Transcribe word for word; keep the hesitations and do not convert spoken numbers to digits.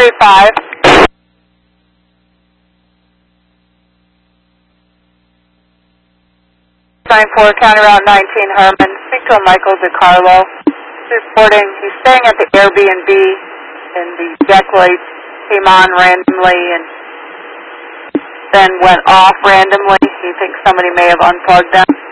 three five. nine four, County Route nineteen, Herman. Speak to a Michael DiCarlo. He's reporting he's staying at the Airbnb, and the deck lights came on randomly and then went off randomly. He thinks somebody may have unplugged them.